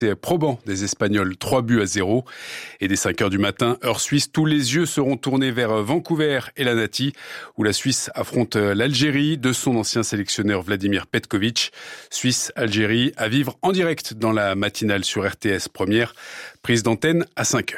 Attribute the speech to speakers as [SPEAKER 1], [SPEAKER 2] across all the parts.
[SPEAKER 1] C'est probant des Espagnols, 3-0. Et dès 5h du matin, heure suisse, tous les yeux seront tournés vers Vancouver et la Nati, où la Suisse affronte l'Algérie de son ancien sélectionneur Vladimir Petkovic. Suisse-Algérie à vivre en direct dans la matinale sur RTS Première, prise d'antenne à 5h.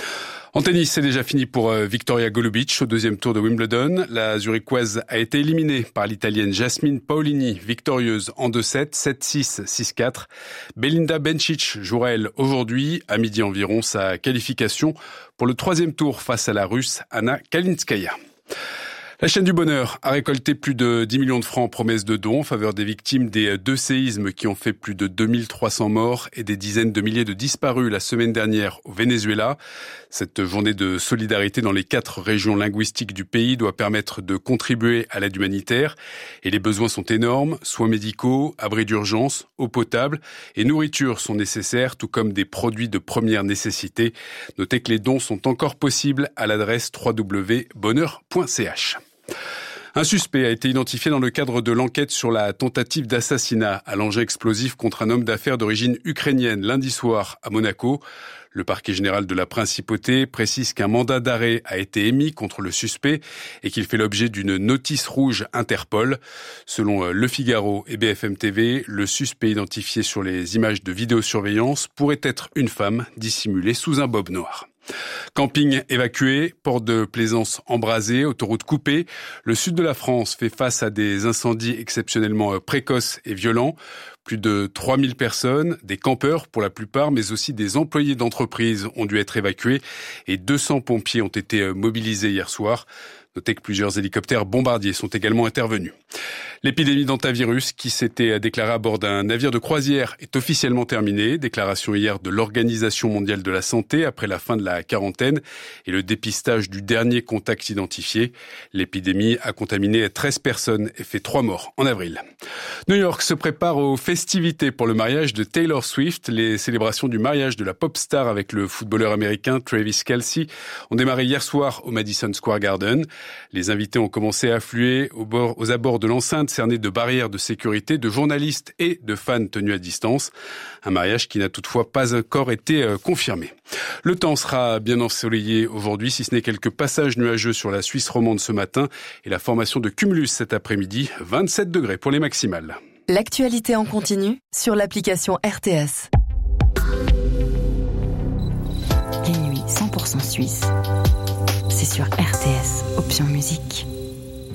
[SPEAKER 1] En tennis, c'est déjà fini pour Victoria Golubic au deuxième tour de Wimbledon. La Zurichoise a été éliminée par l'Italienne Jasmine Paolini, victorieuse en 2-7, 7-6, 6-4. Belinda Bencic jouera elle aujourd'hui, à midi environ, sa qualification pour le troisième tour face à la Russe Anna Kalinskaya. La chaîne du bonheur a récolté plus de 10 millions de francs en promesses de dons en faveur des victimes des 2 séismes qui ont fait plus de 2300 morts et des dizaines de milliers de disparus la semaine dernière au Venezuela. Cette journée de solidarité dans les 4 régions linguistiques du pays doit permettre de contribuer à l'aide humanitaire. Et les besoins sont énormes. Soins médicaux, abris d'urgence, eau potable et nourriture sont nécessaires, tout comme des produits de première nécessité. Notez que les dons sont encore possibles à l'adresse www.bonheur.ch. Un suspect a été identifié dans le cadre de l'enquête sur la tentative d'assassinat à l'engin explosif contre un homme d'affaires d'origine ukrainienne lundi soir à Monaco. Le parquet général de la Principauté précise qu'un mandat d'arrêt a été émis contre le suspect et qu'il fait l'objet d'une notice rouge Interpol. Selon Le Figaro et BFM TV, le suspect identifié sur les images de vidéosurveillance pourrait être une femme dissimulée sous un bob noir. Camping évacué, port de plaisance embrasé, autoroute coupée. Le sud de la France fait face à des incendies exceptionnellement précoces et violents. Plus de 3000 personnes, des campeurs pour la plupart, mais aussi des employés d'entreprises ont dû être évacués et 200 pompiers ont été mobilisés hier soir. Notez que plusieurs hélicoptères bombardiers sont également intervenus. L'épidémie d'hantavirus qui s'était déclarée à bord d'un navire de croisière est officiellement terminée. Déclaration hier de l'Organisation mondiale de la santé après la fin de la quarantaine et le dépistage du dernier contact identifié. L'épidémie a contaminé 13 personnes et fait 3 morts en avril. New York se prépare aux festivités pour le mariage de Taylor Swift. Les célébrations du mariage de la pop star avec le footballeur américain Travis Kelce ont démarré hier soir au Madison Square Garden. Les invités ont commencé à affluer aux abords de l'enceinte cernée de barrières de sécurité, de journalistes et de fans tenus à distance. Un mariage qui n'a toutefois pas encore été confirmé. Le temps sera bien ensoleillé aujourd'hui, si ce n'est quelques passages nuageux sur la Suisse romande ce matin et la formation de cumulus cet après-midi, 27 degrés pour les maximales.
[SPEAKER 2] L'actualité en continu sur l'application RTS. Les nuits 100% suisses, c'est sur RTS, option musique.